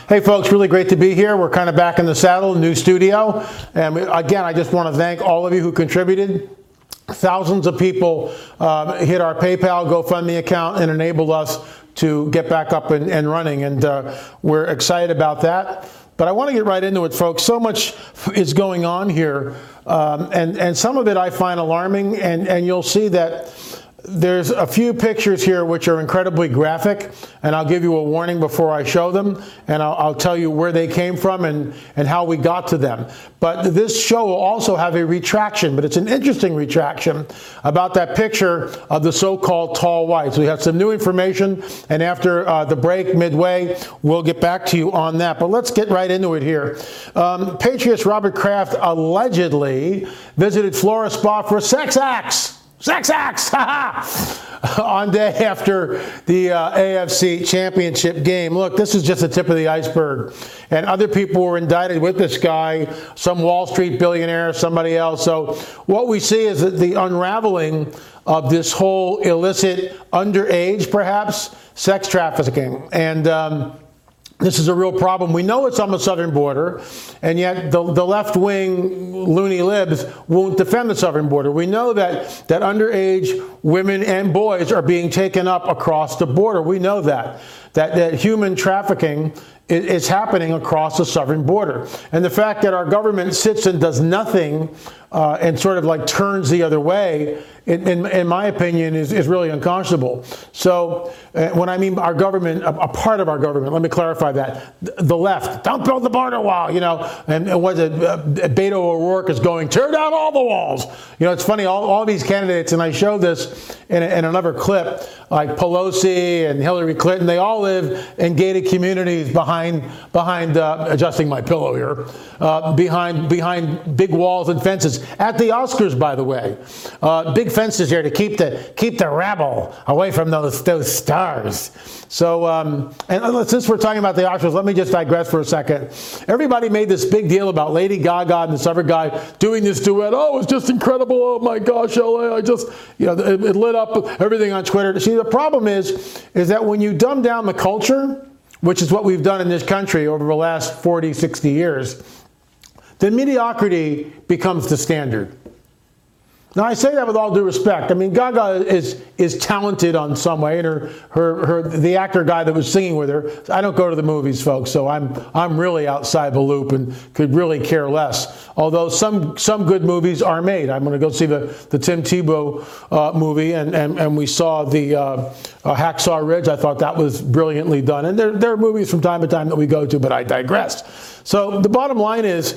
Hey folks, really great to be here. We're kind of back in the saddle, new studio. And again, I just want to thank all of you who contributed. Thousands of people hit our PayPal, GoFundMe account and enabled us to get back up and running. And we're excited about that. But I want to get right into it, folks. So much is going on here. And some of it I find alarming. And you'll see that there's a few pictures here which are incredibly graphic, and I'll give you a warning before I show them, and I'll tell you where they came from and how we got to them. But this show will also have a retraction, but it's an interesting retraction about that picture of the so-called tall whites. We have some new information, and after the break midway, we'll get back to you on that. But let's get right into it here. Patriot's Robert Kraft allegedly visited Flora Spa for sex acts. Sex acts! On day after the AFC Championship game. Look, this is just the tip of the iceberg. And other people were indicted with this guy, some Wall Street billionaire, somebody else. So what we see is that the unraveling of this whole illicit, underage, perhaps, sex trafficking. And this is a real problem. We know it's on the southern border, and yet the left-wing loony libs won't defend the southern border. We know that underage women and boys are being taken up across the border. We know that human trafficking is happening across the southern border. And the fact that our government sits and does nothing and sort of like turns the other way, in my opinion, is really unconscionable. So when I mean our government, a part of our government, let me clarify that. The left, don't build the border wall, you know, and what Beto O'Rourke is going, tear down all the walls. You know, it's funny, all these candidates, and I showed this in another clip, like Pelosi and Hillary Clinton, they all live in gated communities behind adjusting my pillow here, behind big walls and fences. At the Oscars, by the way, big fences here to keep the rabble away from those stars. So, and since we're talking about the Oscars, let me just digress for a second. Everybody made this big deal about Lady Gaga and this other guy doing this duet. Oh, it was just incredible. Oh my gosh, LA. I just, you know, it lit up everything on Twitter. See, the problem is that when you dumb down the culture, which is what we've done in this country over the last 40, 60 years, then mediocrity becomes the standard. Now, I say that with all due respect. I mean, Gaga is talented on some way, and the actor guy that was singing with her. I don't go to the movies, folks, so I'm really outside the loop and could really care less. Although some good movies are made. I'm going to go see the Tim Tebow movie, and we saw the Hacksaw Ridge. I thought that was brilliantly done. And there are movies from time to time that we go to, but I digress. So the bottom line is,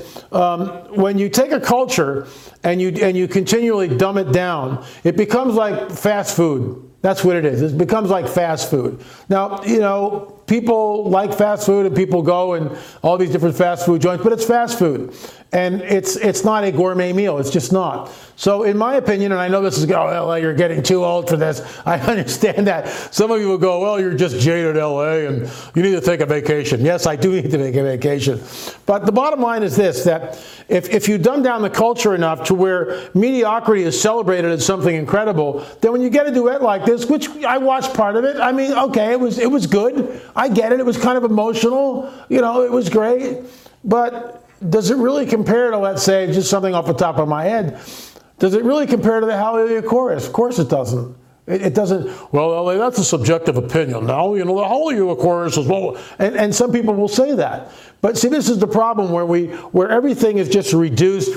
when you take a culture and you continually dumb it down, it becomes like fast food. That's what it is. It becomes like fast food. Now, you know, people like fast food and people go and all these different fast food joints, but it's fast food. And it's not a gourmet meal. It's just not. So in my opinion, and I know this is, LA, you're getting too old for this. I understand that. Some of you will go, well, you're just jaded, LA, and you need to take a vacation. Yes, I do need to take a vacation. But the bottom line is this, that if you dumb down the culture enough to where mediocrity is celebrated as something incredible, then when you get a duet like this, which I watched part of it, I mean, okay, it was good. I get it. It was kind of emotional. You know, it was great. But does it really compare to, let's say, just something off the top of my head, does it really compare to the Hallelujah Chorus? Of course it doesn't. It doesn't. Well, LA, that's a subjective opinion. Now, you know, the Hallelujah Chorus is, well, and some people will say that. But see, this is the problem where everything is just reduced,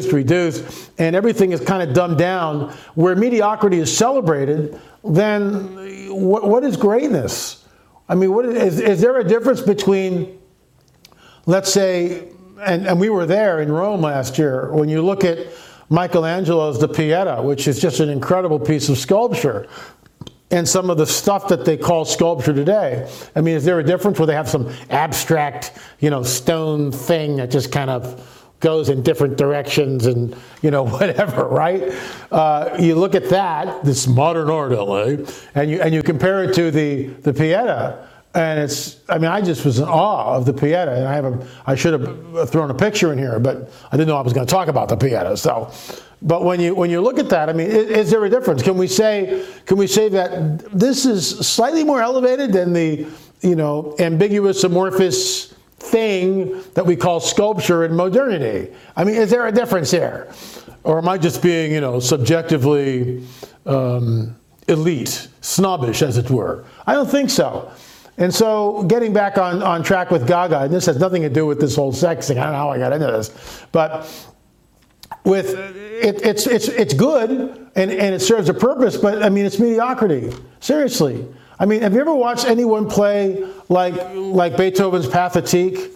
and everything is kind of dumbed down, where mediocrity is celebrated, then what is greatness? I mean, is there a difference between, let's say, and we were there in Rome last year, when you look at Michelangelo's The Pieta, which is just an incredible piece of sculpture, and some of the stuff that they call sculpture today. I mean, is there a difference where they have some abstract, you know, stone thing that just kind of goes in different directions and, you know, whatever, right? You look at that, this modern art, LA, and you compare it to the Pieta. And I just was in awe of the Pieta, and I should have thrown a picture in here, but I didn't know I was going to talk about the Pieta. So, but when you look at that, I mean, is there a difference? Can we say that this is slightly more elevated than the, you know, ambiguous, amorphous, thing that we call sculpture in modernity. I mean, is there a difference there? Or am I just being, subjectively elite, snobbish, as it were? I don't think so. And so getting back on track with Gaga, and this has nothing to do with this whole sex thing. I don't know how I got into this. But it's good and it serves a purpose, but I mean, it's mediocrity. Seriously. I mean, have you ever watched anyone play like Beethoven's Pathétique?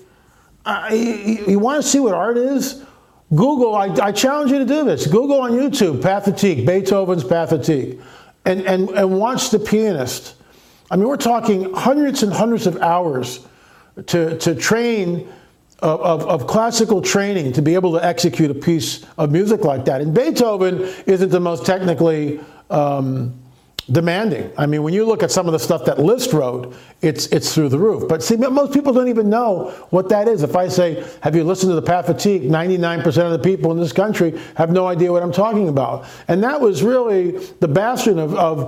You want to see what art is? Google, I challenge you to do this. Google on YouTube, Pathétique, Beethoven's Pathétique, and watch the pianist. I mean, we're talking hundreds and hundreds of hours to train of classical training to be able to execute a piece of music like that. And Beethoven isn't the most technically demanding. I mean, when you look at some of the stuff that Liszt wrote, it's through the roof. But see, most people don't even know what that is. If I say, have you listened to the Pathétique, 99% of the people in this country have no idea what I'm talking about. And that was really the bastion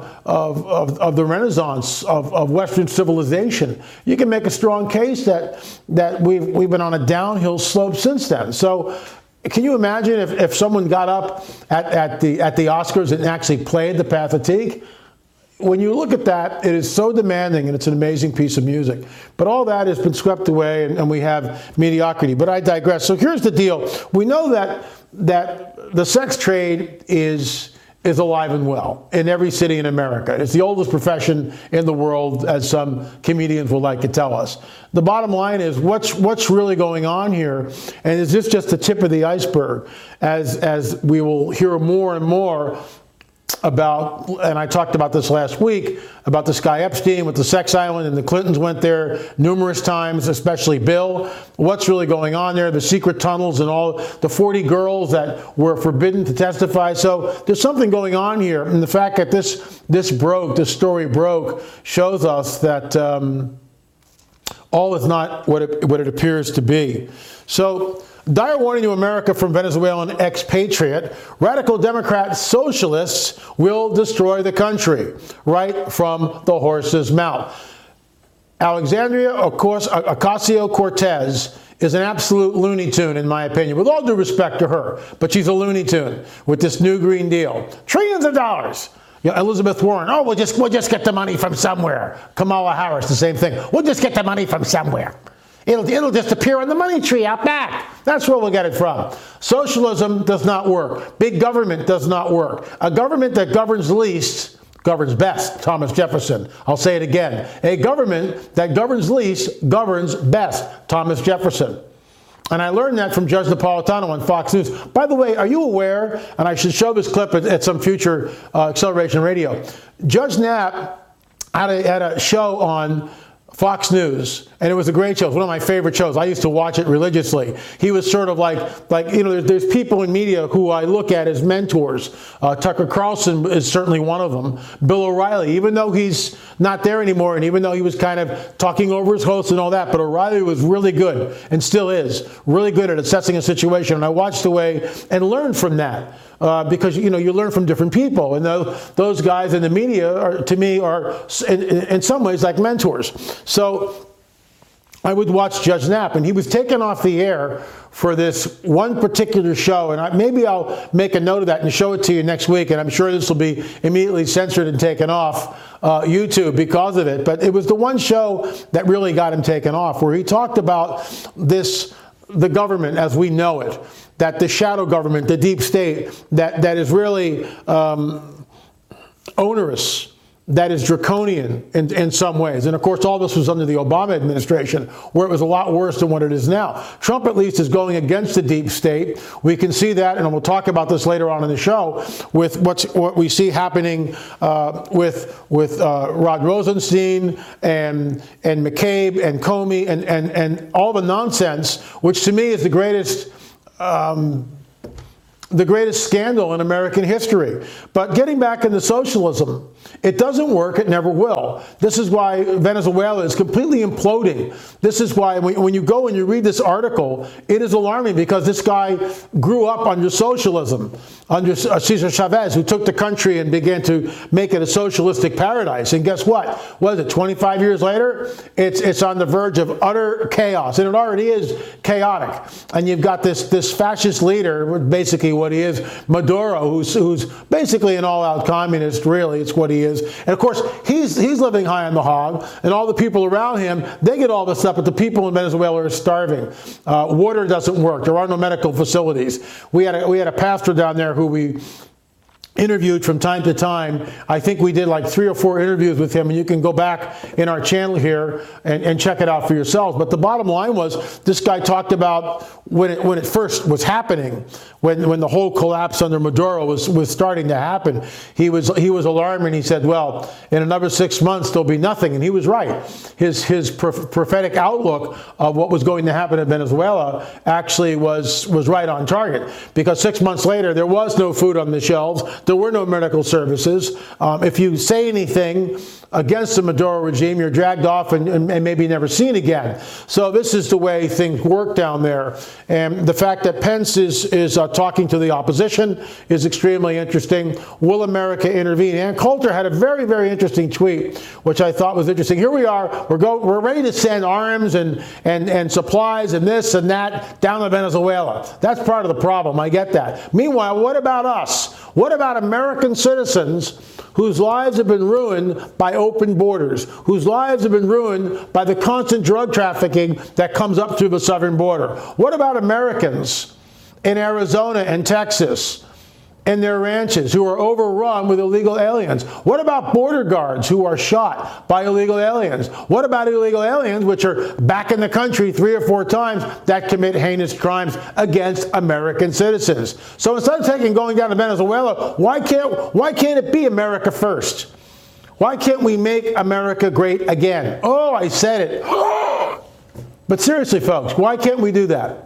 of the Renaissance of Western civilization. You can make a strong case that we've been on a downhill slope since then. So can you imagine if someone got up at the Oscars and actually played the Pathétique? When you look at that, it is so demanding, and it's an amazing piece of music. But all that has been swept away, and we have mediocrity. But I digress. So here's the deal. We know that the sex trade is alive and well in every city in America. It's the oldest profession in the world, as some comedians would like to tell us. The bottom line is, what's really going on here? And is this just the tip of the iceberg? As we will hear more and more about, and I talked about this last week, about this guy Epstein with the sex island, and the Clintons went there numerous times, especially Bill. What's really going on there? The secret tunnels and all the 40 girls that were forbidden to testify. So there's something going on here. And the fact that this story broke, shows us that all is not what it appears to be. So, dire warning to America from Venezuelan expatriate. Radical Democrat socialists will destroy the country. Right from the horse's mouth. Alexandria Ocasio-Cortez is an absolute Looney Tune, in my opinion, with all due respect to her. But she's a Looney Tune with this new Green Deal. Trillions of dollars. Elizabeth Warren, we'll just get the money from somewhere. Kamala Harris, the same thing. We'll just get the money from somewhere. It'll just appear on the money tree out back. That's where we'll get it from. Socialism does not work. Big government does not work. A government that governs least governs best. Thomas Jefferson. I'll say it again. A government that governs least governs best. Thomas Jefferson. And I learned that from Judge Napolitano on Fox News. By the way, are you aware, and I should show this clip at some future Acceleration Radio, Judge Knapp had a show on Fox News, and it was a great show. It was one of my favorite shows. I used to watch it religiously. He was sort of like there's people in media who I look at as mentors. Tucker Carlson is certainly one of them. Bill O'Reilly, even though he's not there anymore, and even though he was kind of talking over his hosts and all that, but O'Reilly was really good, and still is, really good at assessing a situation. And I watched away and learned from that. Because, you learn from different people. And those guys in the media, to me, are in some ways like mentors. So I would watch Judge Knapp, and he was taken off the air for this one particular show. And maybe I'll make a note of that and show it to you next week. And I'm sure this will be immediately censored and taken off YouTube because of it. But it was the one show that really got him taken off, where he talked about the government as we know it. That the shadow government, the deep state, that is really onerous, that is draconian in some ways. And of course, all this was under the Obama administration, where it was a lot worse than what it is now. Trump, at least, is going against the deep state. We can see that, and we'll talk about this later on in the show, with what we see happening with Rod Rosenstein and McCabe and Comey and all the nonsense, which to me is the greatest the greatest scandal in American history. But getting back into socialism, it doesn't work. It never will. This is why Venezuela is completely imploding. This is why when you go and you read this article, it is alarming, because this guy grew up under socialism, under Cesar Chavez, who took the country and began to make it a socialistic paradise. And guess what? What is it, 25 years later? It's on the verge of utter chaos. And it already is chaotic. And you've got this fascist leader, basically what he is, Maduro, who's basically an all-out communist, really. It's what he is. And of course, he's living high on the hog, and all the people around him, they get all this stuff, but the people in Venezuela are starving. Water doesn't work. There are no medical facilities. We had a pastor down there who we interviewed from time to time. I think we did like 3 or 4 interviews with him, and you can go back in our channel here and check it out for yourselves. But the bottom line was, this guy talked about when it first was happening, when the whole collapse under Maduro was starting to happen. He was alarmed, and he said, well, in another 6 months there'll be nothing. And he was right. His prophetic outlook of what was going to happen in Venezuela actually was right on target, because 6 months later there was no food on the shelves. There were no medical services. If you say anything against the Maduro regime, you're dragged off and maybe never seen again. So this is the way things work down there. And the fact that Pence is talking to the opposition is extremely interesting. Will America intervene? Ann Coulter had a very, very interesting tweet, which I thought was interesting. Here we are. We're ready to send arms and supplies and this and that down to Venezuela. That's part of the problem. I get that. Meanwhile, what about us? What about American citizens whose lives have been ruined by open borders, whose lives have been ruined by the constant drug trafficking that comes up through the southern border? What about Americans in Arizona and Texas and their ranches who are overrun with illegal aliens? What about border guards who are shot by illegal aliens? What about illegal aliens which are back in the country 3 or 4 times that commit heinous crimes against American citizens? So instead of going down to Venezuela, why can't it be America first? Why can't we make America great again? Oh, I said it. But seriously, folks, why can't we do that?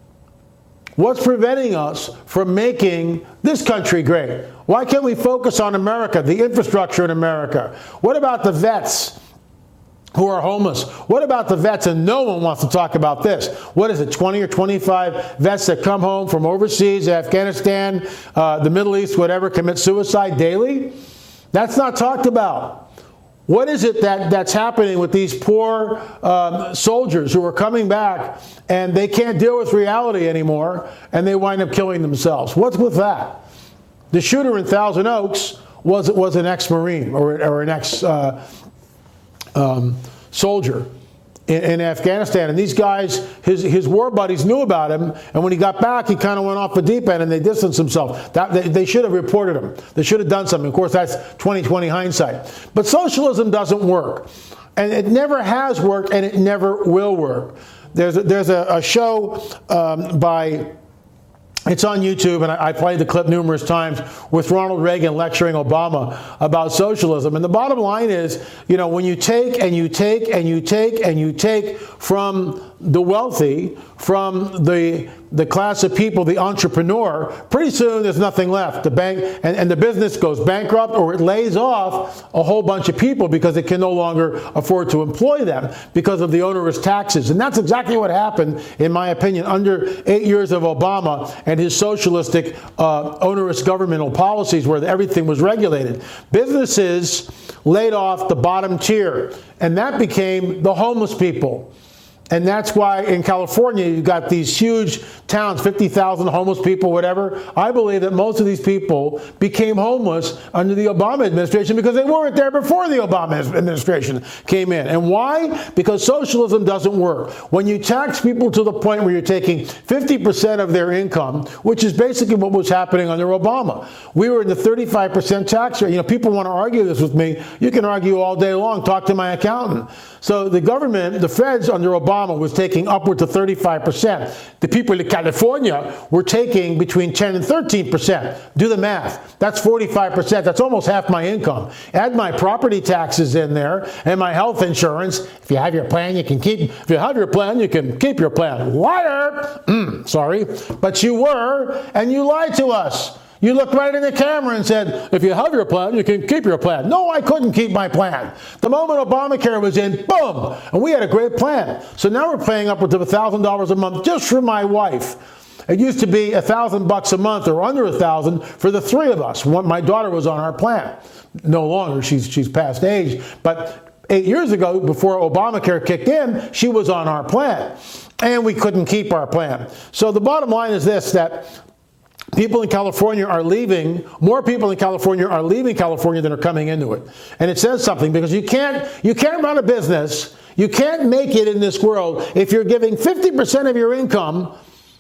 What's preventing us from making this country great? Why can't we focus on America, the infrastructure in America? What about the vets who are homeless? What about the vets? And no one wants to talk about this. What is it, 20 or 25 vets that come home from overseas, Afghanistan, the Middle East, whatever, commit suicide daily? That's not talked about. What is it that's happening with these poor soldiers who are coming back and they can't deal with reality anymore and they wind up killing themselves? What's with that? The shooter in Thousand Oaks was an ex-Marine or an ex-soldier in Afghanistan. And these guys, his war buddies knew about him, and when he got back, he kind of went off the deep end and they distanced themselves. They should have reported him. They should have done something. Of course, that's 20/20 hindsight. But socialism doesn't work. And it never has worked, and it never will work. There's a show by... It's on YouTube, and I played the clip numerous times with Ronald Reagan lecturing Obama about socialism. And the bottom line is, when you take and you take and you take and you take from the wealthy, from the class of people, the entrepreneur, pretty soon there's nothing left. The bank and the business goes bankrupt, or it lays off a whole bunch of people because it can no longer afford to employ them because of the onerous taxes. And that's exactly what happened, in my opinion, under 8 years of Obama and his socialistic onerous governmental policies where everything was regulated. Businesses laid off the bottom tier, and that became the homeless people. And that's why in California, you've got these huge towns, 50,000 homeless people, whatever. I believe that most of these people became homeless under the Obama administration because they weren't there before the Obama administration came in. And why? Because socialism doesn't work. When you tax people to the point where you're taking 50% of their income, which is basically what was happening under Obama. We were in the 35% tax rate. People want to argue this with me. You can argue all day long. Talk to my accountant. So the government, the feds under Obama, Obama was taking upwards of 35%. The people in California were taking between 10 and 13%. Do the math. That's 45%. That's almost half my income. Add my property taxes in there and my health insurance. If you have your plan, you can keep. If you have your plan, you can keep your plan. Liar! Sorry. But you were, and you lied to us. You looked right in the camera and said, if you have your plan, you can keep your plan. No, I couldn't keep my plan. The moment Obamacare was in, boom, and we had a great plan. So now we're paying upwards of $1,000 a month just for my wife. It used to be $1,000 a month or under $1,000 for the three of us. My daughter was on our plan. No longer, she's past age. But 8 years ago, before Obamacare kicked in, she was on our plan. And we couldn't keep our plan. So the bottom line is this, that people in California are leaving, more people in California are leaving California than are coming into it. And it says something, because you can't run a business, you can't make it in this world if you're giving 50% of your income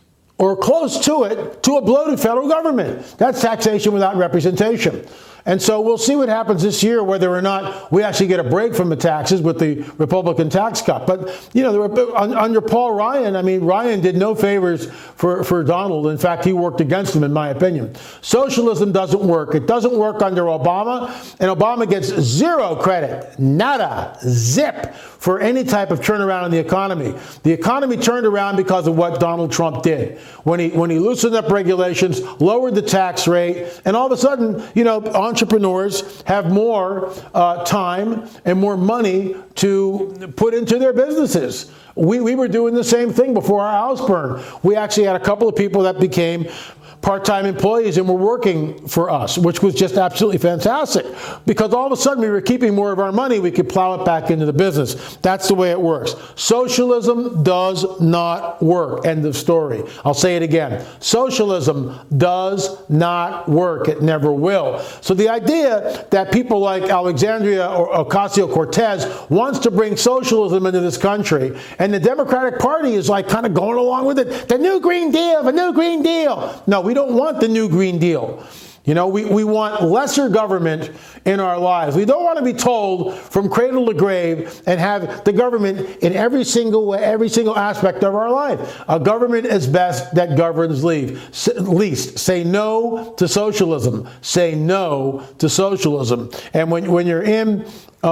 or close to it to a bloated federal government. That's taxation without representation. And so we'll see what happens this year, whether or not we actually get a break from the taxes with the Republican tax cut. But, you know, under Paul Ryan, I mean, Ryan did no favors for Donald. In fact, he worked against him, in my opinion. Socialism doesn't work. It doesn't work under Obama, and Obama gets zero credit, nada, zip, for any type of turnaround in the economy. The economy turned around because of what Donald Trump did. When he loosened up regulations, lowered the tax rate, and all of a sudden, you know, entrepreneurs have more time and more money to put into their businesses. We were doing the same thing before our house burned. We actually had a couple of people that became part-time employees and were working for us, which was just absolutely fantastic, because all of a sudden we were keeping more of our money. We could plow it back into the business. That's the way it works. Socialism does not work. End of story. I'll say it again. Socialism does not work. It never will. So the idea that people like Alexandria Ocasio-Cortez wants to bring socialism into this country, and the Democratic Party is like kind of going along with it, the New Green Deal, the New Green Deal. No, we don't want the New Green Deal. You know, we want lesser government in our lives. We don't want to be told from cradle to grave and have the government in every single way, every single aspect of our life. A government is best that governs least. Say no to socialism. Say no to socialism. And when you're in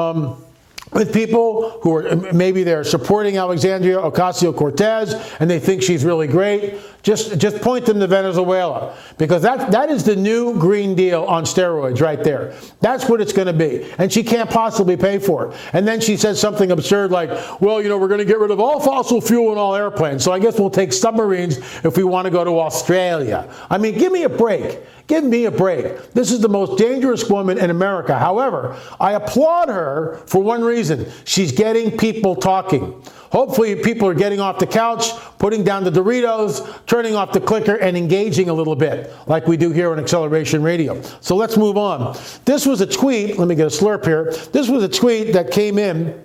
with people who are, maybe they're supporting Alexandria Ocasio-Cortez and they think she's really great, just point them to Venezuela, because that is the new Green Deal on steroids right there. That's what it's going to be. And she can't possibly pay for it. And then she says something absurd like, well, you know, we're going to get rid of all fossil fuel and all airplanes, so I guess we'll take submarines if we want to go to Australia. I mean, give me a break. Give me a break. This is the most dangerous woman in America. However, I applaud her for one reason. She's getting people talking. Hopefully people are getting off the couch, putting down the Doritos, turning off the clicker, and engaging a little bit, like we do here on Acceleration Radio. So let's move on. This was a tweet. Let me get a slurp here. This was a tweet that came in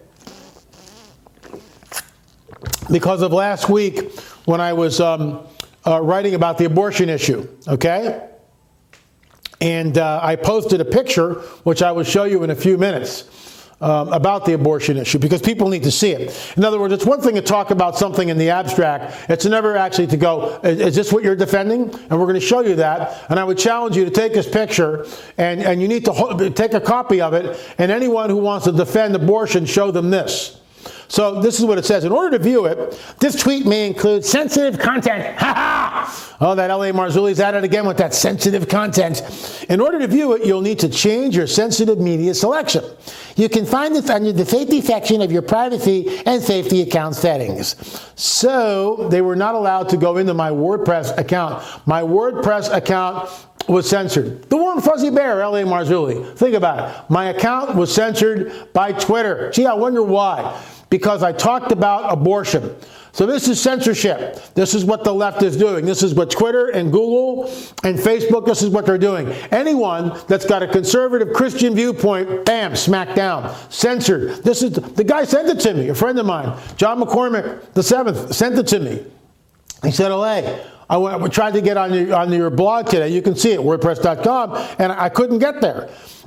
because of last week when I was writing about the abortion issue, okay? And I posted a picture, which I will show you in a few minutes, about the abortion issue, because people need to see it. In other words, it's one thing to talk about something in the abstract. It's never actually to go, is this what you're defending? And we're going to show you that. And I would challenge you to take this picture, and you need to take a copy of it. And anyone who wants to defend abortion, show them this. So this is what it says. In order to view it, this tweet may include sensitive content. Ha ha! Oh, that L.A. Marzulli's at it again with that sensitive content. In order to view it, you'll need to change your sensitive media selection. You can find it under the safety section of your privacy and safety account settings. So they were not allowed to go into my WordPress account. My WordPress account was censored. The warm fuzzy bear, L.A. Marzulli. Think about it. My account was censored by Twitter. Gee, I wonder why. Because I talked about abortion. So this is censorship. This is what the left is doing. This is what Twitter and Google and Facebook, this is what they're doing. Anyone that's got a conservative Christian viewpoint, bam, smack down. Censored. This is, the guy sent it to me, a friend of mine, John McCormick the 7th, sent it to me. He said, L.A., I tried to get on your blog today. You can see it, WordPress.com, and I couldn't get there.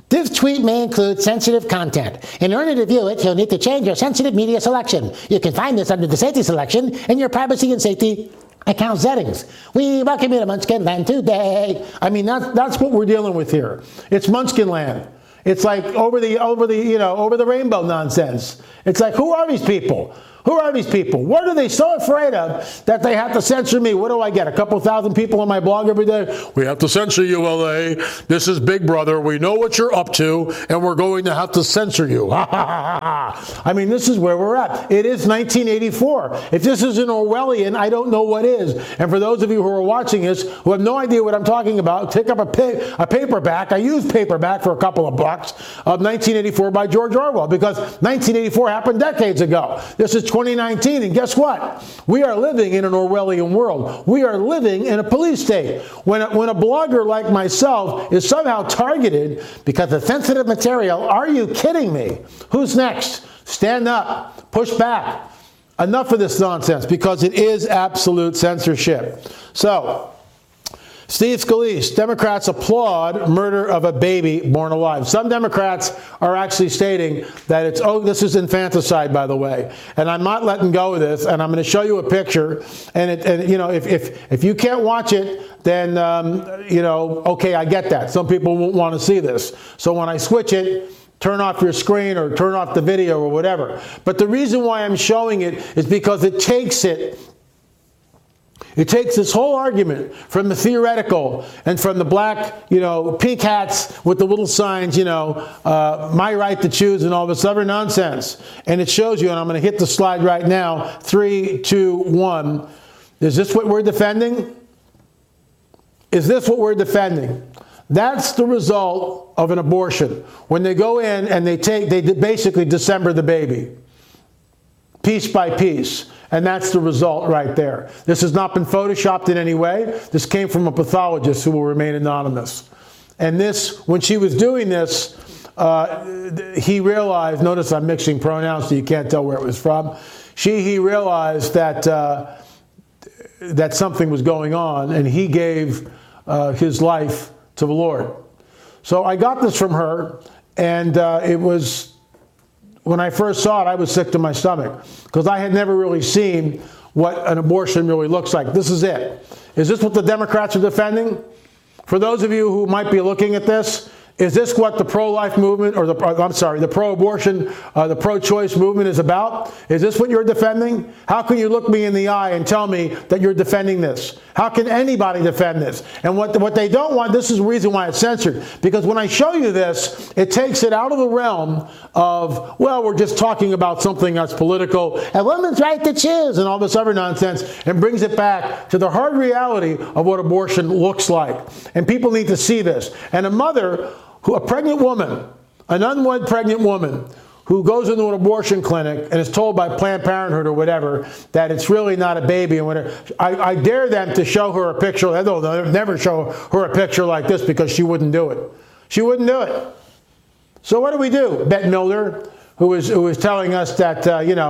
This tweet may include sensitive content. In order to view it, you'll need to change your sensitive media selection. You can find this under the safety selection in your privacy and safety account settings. We welcome you to Munchkin Land today. I mean, that's what we're dealing with here. It's Munchkin Land. It's like over the rainbow nonsense. It's like, who are these people? Who are these people? What are they so afraid of that they have to censor me? What do I get? A couple thousand people on my blog every day? We have to censor you, LA. This is Big Brother. We know what you're up to, and we're going to have to censor you. I mean, this is where we're at. It is 1984. If this isn't Orwellian, I don't know what is. And for those of you who are watching this who have no idea what I'm talking about, take up a paperback. I used paperback for a couple of bucks of 1984 by George Orwell, because 1984 happened decades ago. This is 2019, and guess what? We are living in an Orwellian world. We are living in a police state. When a blogger like myself is somehow targeted because of sensitive material, are you kidding me? Who's next? Stand up. Push back. Enough of this nonsense, because it is absolute censorship. So, Steve Scalise, Democrats applaud murder of a baby born alive. Some Democrats are actually stating that this is infanticide, by the way. And I'm not letting go of this, and I'm going to show you a picture. And if you can't watch it, then, okay, I get that. Some people won't want to see this. So when I switch it, turn off your screen or turn off the video or whatever. But the reason why I'm showing it is because it takes this whole argument from the theoretical and from the black, pink hats with the little signs, my right to choose and all this other nonsense. And it shows you, and I'm going to hit the slide right now, 3, 2, 1. Is this what we're defending? Is this what we're defending? That's the result of an abortion. When they go in and they basically dismember the baby, piece by piece. And that's the result right there. This has not been photoshopped in any way. This came from a pathologist who will remain anonymous. And when she was doing this, he realized, notice I'm mixing pronouns so you can't tell where it was from. He realized that something was going on, and he gave his life to the Lord. So I got this from her, and it was, when I first saw it, I was sick to my stomach, because I had never really seen what an abortion really looks like. This is it. Is this what the Democrats are defending? For those of you who might be looking at this, is this what the pro-life movement, or the pro-abortion, the pro-choice movement is about? Is this what you're defending? How can you look me in the eye and tell me that you're defending this? How can anybody defend this? And what they don't want, this is the reason why it's censored. Because when I show you this, it takes it out of the realm of, well, we're just talking about something that's political, and women's right to choose, and all this other nonsense, and brings it back to the hard reality of what abortion looks like. And people need to see this. And a pregnant woman, an unwed pregnant woman, who goes into an abortion clinic and is told by Planned Parenthood or whatever that it's really not a baby, and whatever, I dare them to show her a picture. They'll never show her a picture like this, because she wouldn't do it. She wouldn't do it. So what do we do? Bette Midler, who was telling us that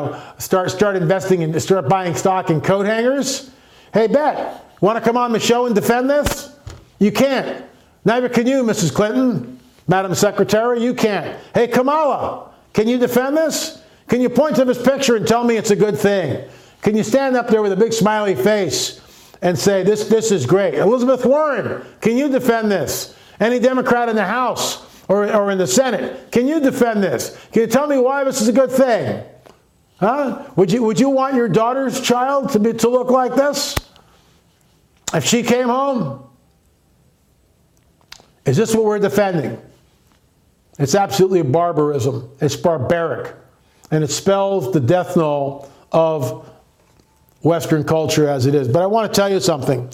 start buying stock in coat hangers. Hey, Bette, want to come on the show and defend this? You can't. Neither can you, Mrs. Clinton. Madam Secretary, you can't. Hey, Kamala, can you defend this? Can you point to this picture and tell me it's a good thing? Can you stand up there with a big smiley face and say, this is great? Elizabeth Warren, can you defend this? Any Democrat in the House or in the Senate, can you defend this? Can you tell me why this is a good thing? Huh? Would you want your daughter's child to look like this? If she came home? Is this what we're defending? It's absolutely a barbarism. It's barbaric. And it spells the death knell of Western culture as it is. But I want to tell you something.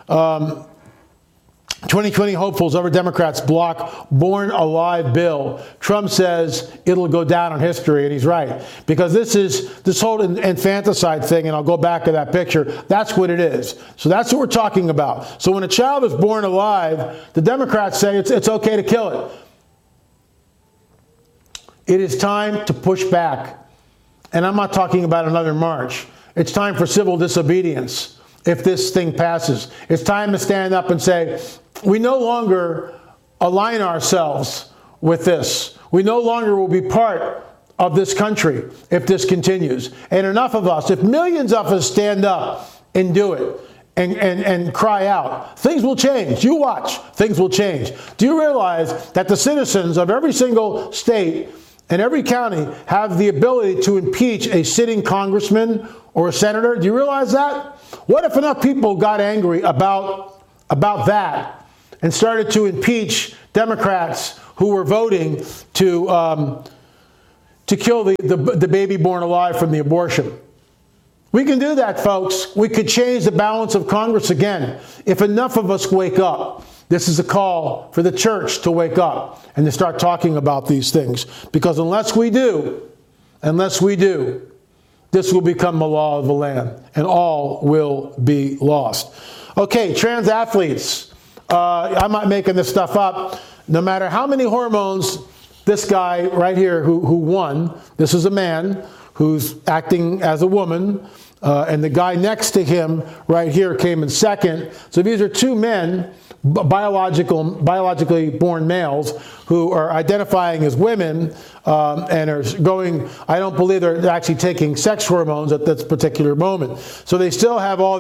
2020 hopefuls, other Democrats block Born Alive bill. Trump says it'll go down in history, and he's right. Because this whole infanticide thing, and I'll go back to that picture, that's what it is. So that's what we're talking about. So when a child is born alive, the Democrats say it's okay to kill it. It is time to push back. And I'm not talking about another march. It's time for civil disobedience if this thing passes. It's time to stand up and say, we no longer align ourselves with this. We no longer will be part of this country if this continues. And enough of us, if millions of us stand up and do it and cry out, things will change. You watch, things will change. Do you realize that the citizens of every single state and every county have the ability to impeach a sitting congressman or a senator? Do you realize that? What if enough people got angry about that and started to impeach Democrats who were voting to kill the baby born alive from the abortion? We can do that, folks. We could change the balance of Congress again if enough of us wake up. This is a call for the church to wake up and to start talking about these things. Because unless we do, this will become the law of the land and all will be lost. Okay, trans athletes. I'm not making this stuff up. No matter how many hormones this guy right here who won, this is a man who's acting as a woman, and the guy next to him right here came in second. So these are two men, biologically born males, who are identifying as women and are going, I don't believe they're actually taking sex hormones at this particular moment. So they still have all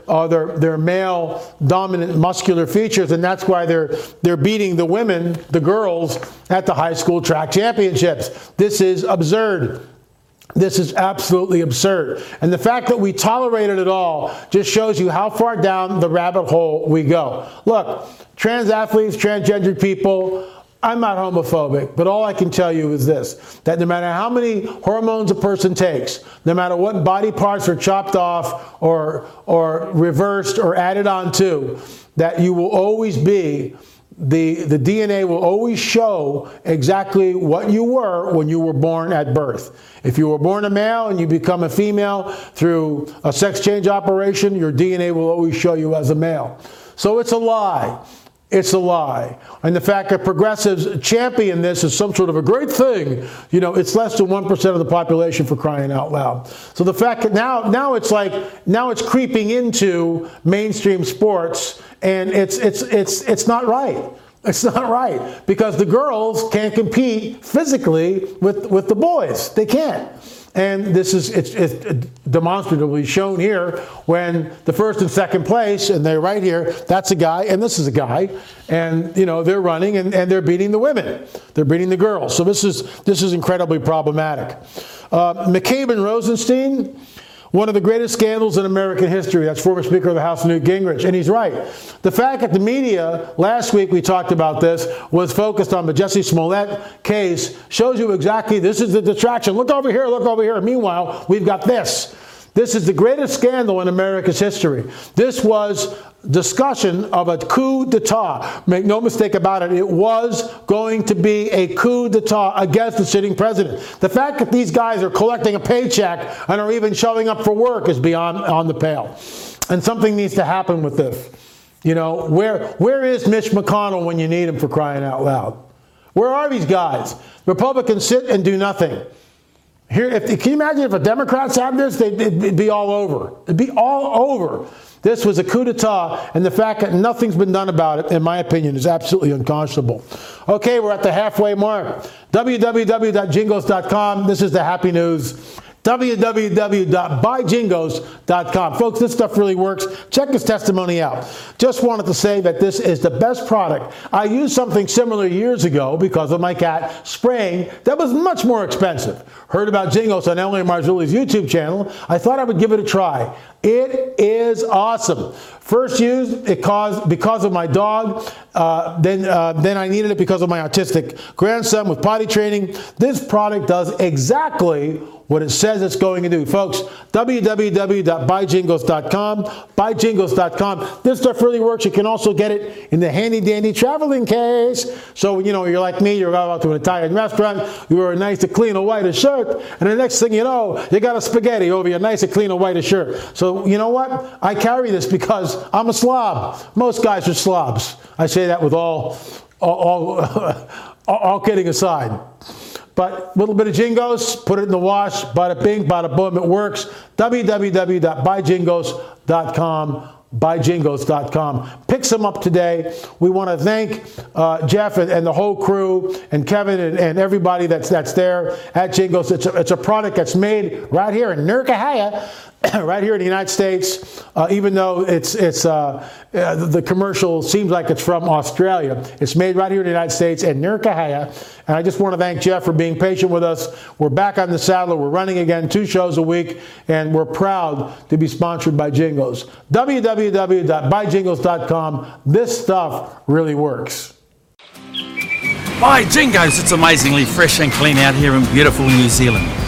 their male dominant muscular features, and that's why they're beating the women, the girls, at the high school track championships. This is absurd. This is absolutely absurd. And the fact that we tolerate it at all just shows you how far down the rabbit hole we go. Look, trans athletes, transgendered people, I'm not homophobic, but all I can tell you is this, that no matter how many hormones a person takes, no matter what body parts are chopped off or reversed or added onto, that you will always be the DNA will always show exactly what you were when you were born at birth. If you were born a male and you become a female through a sex change operation, your DNA will always show you as a male. So it's a lie. It's a lie. And the fact that progressives champion this as some sort of a great thing, it's less than 1% of the population, for crying out loud. So the fact that now it's creeping into mainstream sports, and it's not right. It's not right, because the girls can't compete physically with the boys. They can't. And this is it's demonstratively shown here when the first and second place, and they're right here, that's a guy and this is a guy, and they're running and they're beating the women. They're beating the girls. So this is incredibly problematic. McCabe and Rosenstein, one of the greatest scandals in American history. That's former Speaker of the House, Newt Gingrich. And he's right. The fact that the media, last week we talked about this, was focused on the Jussie Smollett case shows you exactly this is the distraction. Look over here, look over here. Meanwhile, we've got this. This is the greatest scandal in America's history. This was discussion of a coup d'etat. Make no mistake about it, it was going to be a coup d'etat against the sitting president. The fact that these guys are collecting a paycheck and are even showing up for work is beyond on the pale. And something needs to happen with this. Where is Mitch McConnell when you need him, for crying out loud? Where are these guys? Republicans sit and do nothing. Here, can you imagine if the Democrats had this? It'd be all over. It'd be all over. This was a coup d'etat, and the fact that nothing's been done about it, in my opinion, is absolutely unconscionable. Okay, we're at the halfway mark. www.jingles.com. This is the happy news. www.buyjingos.com. Folks, this stuff really works. Check this testimony out. Just wanted to say that this is the best product. I used something similar years ago because of my cat spraying that was much more expensive. Heard about Jingos on Emily Marzulli's YouTube channel. I thought I would give it a try. It is awesome. First used because of my dog. Then I needed it because of my autistic grandson with potty training. This product does exactly what it says it's going to do. Folks, www.buyjingles.com, buyjingles.com. This stuff really works. You can also get it in the handy-dandy traveling case. So, you're like me, you're out to an Italian restaurant, you wear a nice and clean and white shirt, and the next thing you know, you got a spaghetti over your nice and clean and white shirt. So, you know what? I carry this because I'm a slob. Most guys are slobs. I say that with all kidding aside. But a little bit of Jingos, put it in the wash, bada bing, bada boom, it works. www.buyjingos.com. buyjingos.com. Pick some up today. We want to thank Jeff and the whole crew and Kevin and everybody that's there at Jingos. It's a product that's made right here in Nurkahaya, right here in the United States, even though the commercial seems like it's from Australia. It's made right here in the United States in Nurkahaya. And I just want to thank Jeff for being patient with us. We're back on the saddle. We're running again 2 shows a week, and we're proud to be sponsored by Jingos. www.buyjingos.com. This stuff really works. Buy Jingos. It's amazingly fresh and clean out here in beautiful New Zealand.